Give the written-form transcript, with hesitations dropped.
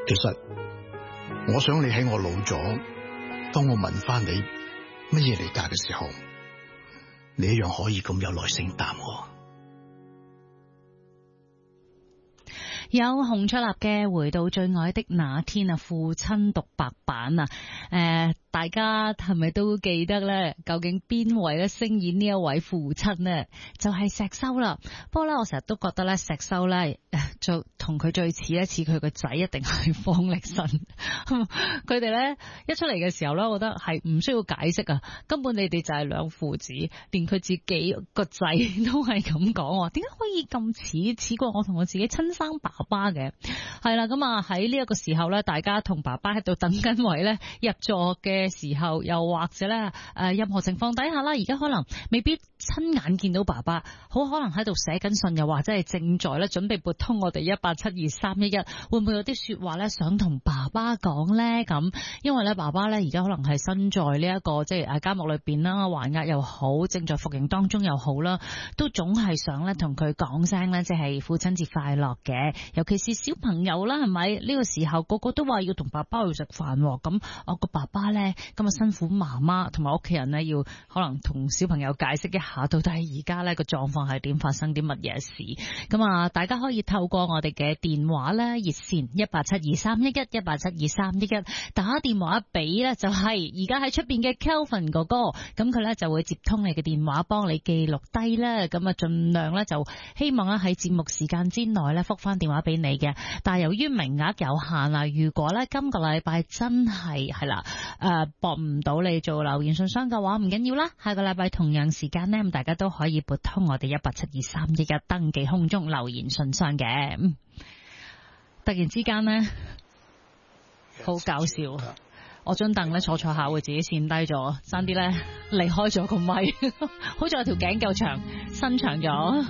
其實我想你喺我老咗，當我問翻你乜嘢嚟嫁嘅時候，你一樣可以咁有耐性答我。 有洪卓立嘅《回到最愛的那天》啊，父親獨白版啊，大家係咪都記得咧？究竟邊位咧聲演呢一位父親呢？就係石修啦。不過咧，我成日都覺得咧，石修咧就同佢最似佢個仔，一定係方力申。佢哋咧一出嚟嘅時候咧，我覺得係唔需要解釋啊，根本你哋就係兩父子，連佢自己個仔都係咁講，點解可以咁似過我同我自己親生爸爸嘅？係啦，咁啊喺呢一個時候咧，大家同爸爸喺度等緊位咧入座嘅時候，又或者咧任何情況底下啦，而家可能未必親眼見到爸爸，好可能喺度寫緊信，又或者係正在咧準備撥通我哋1872311，會唔會有啲說話咧想同爸爸講咧？咁因為咧爸爸咧而家可能係身在呢一個即係監獄裏邊啦，還押又好，正在服刑當中又好啦，都總係想咧同佢講聲咧，即係父親節快樂嘅。尤其是小朋友啦，係咪呢個時候個個都話要同爸爸去食飯？咁我個爸爸咧咁啊辛苦媽媽同埋屋企人咧，要可能同小朋友解釋一下，到底而家咧個狀況係點，發生啲乜嘢事？咁啊，大家可以透過我哋嘅電話咧熱線1872311，1872311打電話俾咧就係而家喺出邊嘅 Kelvin 哥哥，咁佢咧就會接通你嘅電話，幫你記錄低啦。咁啊，盡量咧就希望咧喺節目時間之內咧覆翻電話俾你嘅。但係由於名額有限啊，如果咧今個禮拜真係啦博唔到你做留言信箱嘅話，唔緊要啦，下個禮拜同樣時間呢，咁大家都可以撥通我哋1872311登記空中留言信箱嘅。突然之間呢，好搞笑，我張凳咧坐下會自己跣低咗，爭啲咧離開咗個咪，好在條頸夠長，伸長咗。